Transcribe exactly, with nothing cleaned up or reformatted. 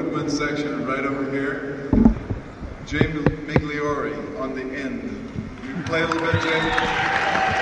movement section right over here. Jay Migliore on the end. You can play a little bit, Jay?